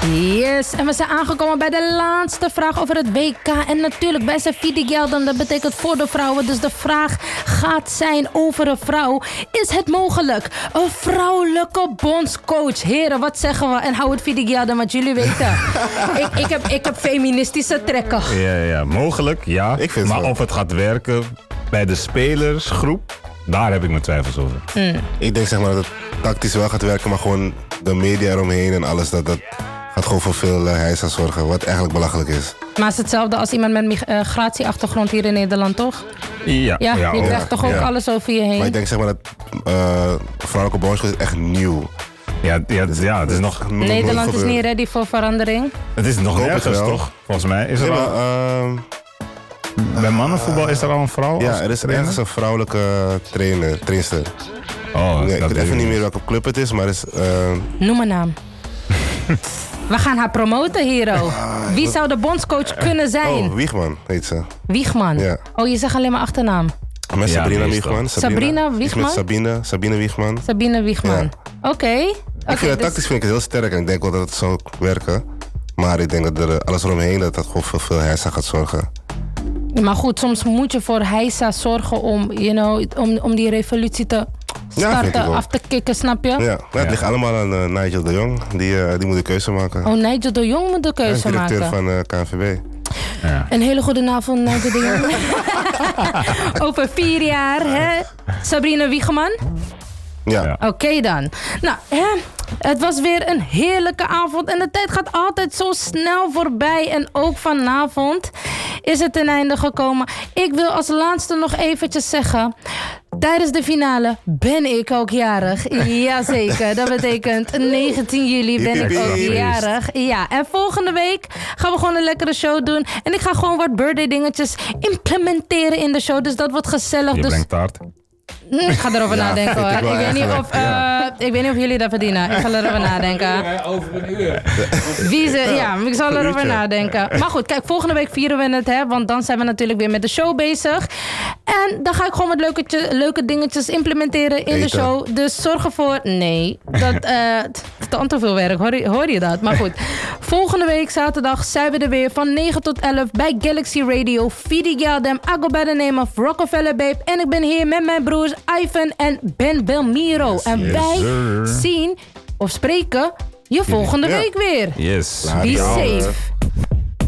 Yes, en we zijn aangekomen bij de laatste vraag over het WK. En natuurlijk bij Safidi Gelden, dat betekent voor de vrouwen. Dus de vraag gaat zijn over een vrouw. Is het mogelijk? Een vrouwelijke bondscoach. Heren, wat zeggen we? En hou het Fidi Gelden, want jullie weten. ik heb feministische trekken. Ja, mogelijk, ja. Ik vind maar wel. of het gaat werken bij de spelersgroep, daar heb ik mijn twijfels over. Ik denk zeg maar dat het tactisch wel gaat werken, maar gewoon de media eromheen en alles, dat gaat gewoon voor veel heisa zorgen, wat eigenlijk belachelijk is. Maar het is hetzelfde als iemand met migratieachtergrond hier in Nederland, toch? Ja, Ja, je ook. krijgt toch ook Ja. alles over je heen? Maar ik denk zeg maar dat vrouwelijke bondscoach is echt nieuw. Ja, het is nog, Nederland is niet ready voor verandering. het is nog Hoop het nergens, wel. toch? Volgens mij is er Ja, al, maar, bij mannenvoetbal is er al een vrouw ja, als er is trainer? ergens een vrouwelijke trainster. Oh, Nee, ik dat weet even niet meer welke club het is, maar het is... Noem een naam. We gaan haar promoten, Hero. Wie zou de bondscoach kunnen zijn? Oh, Wiegman heet ze. Wiegman. Ja. Oh, je zegt alleen maar achternaam. Met Ja, Sabrina meestal. Wiegman. Sabrina Iets Wiegman? Met Sabine Wiegman. Sabine Wiegman. Oké. Ik vind het dus- tactisch vind ik het heel sterk en ik denk wel dat het zou werken. Maar ik denk dat er alles eromheen dat gewoon voor veel heisa gaat zorgen. Maar goed, soms moet je voor Heisa zorgen om, om die revolutie te vind ik starten, wel. af te kicken, snap je? Ja, maar het ligt allemaal aan Nigel de Jong. Die moet de keuze maken. Oh, Nigel de Jong moet de Hij is keuze directeur maken. van KNVB. Ja. Een hele goede avond, Nigel de Jong. Over 4 jaar, hè? Sabrina Wiegman. Ja. Oké dan. Nou, het was weer een heerlijke avond. En de tijd gaat altijd zo snel voorbij. En ook vanavond is het ten einde gekomen. Ik wil als laatste nog eventjes zeggen... Tijdens de finale ben ik ook jarig. Jazeker, dat betekent 19 juli ben ik ook jarig. Ja, en volgende week gaan we gewoon een lekkere show doen. En ik ga gewoon wat birthday dingetjes implementeren in de show. Dus dat wordt gezellig. Je Dus brengt taart. ik ga erover nadenken vind hoor. ik wel Ik weet, niet eigenlijk, of, ik weet niet of jullie dat verdienen. Ik ga erover nadenken. Over een uur. Ik zal erover nadenken. Maar goed, kijk, volgende week vieren we het, hè. Want dan zijn we natuurlijk weer met de show bezig. En dan ga ik gewoon wat leuke dingetjes implementeren in de Eten. show. Dus zorg ervoor... Nee, dat is te veel werk. Hoor je dat? Maar goed, volgende week zaterdag zijn we er weer van 9 tot 11 bij Galaxy Radio. Fidi Geldem, I go by the name of Rockefeller Babe. En ik ben hier met mijn broers Ivan en Ben Belmiro. En wij sir. zien of spreken je volgende Ja. week weer. Yes. Be Ja. safe.